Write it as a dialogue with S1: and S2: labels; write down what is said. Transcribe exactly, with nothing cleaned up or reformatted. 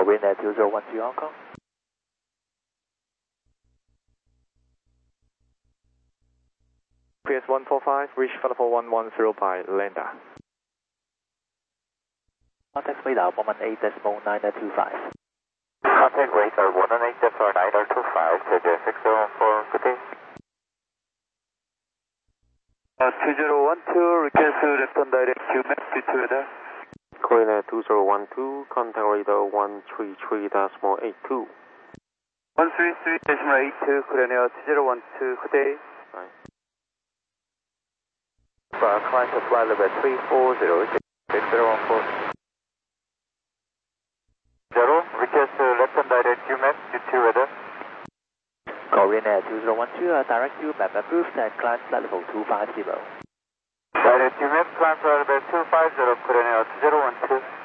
S1: Korean Air two zero one two Hong Kong.
S2: P S one four five, reach flight four one one zero by Lambda.
S1: Contact radar one one eight decimal nine two five.
S3: Contact radar one one eight decimal nine two five, J J six zero one four, good day.
S4: Uh, two zero one two, request left on direct Q M A P, G two weather.
S5: Korean Air two zero one two, contact radar one three three decimal eight two.
S4: one three three decimal eight two, Korean Air two zero one two, good day.
S5: Right.
S1: For our climb to flight level three four zero, six zero one four.
S3: Zero, request left on direct Q M A P, G two weather.
S1: Korean Air two zero one two, uh, direct Q M A P approved and climb flight level two five zero.
S3: Direct Q M A P, climb flight level two five zero, Korean Air two zero one two.